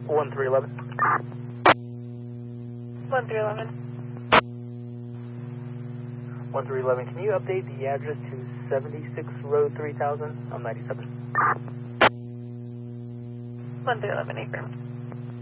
1311. 1311. 1311, can you update the address to 76 Road 3000? I'm 97. 1311, affirm.